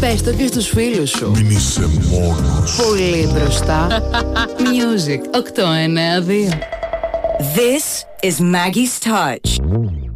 Πες το και στους φίλους σου. Μην είσαι μόνος. Πολύ μπροστά. Music 892. This is Maggie's Touch.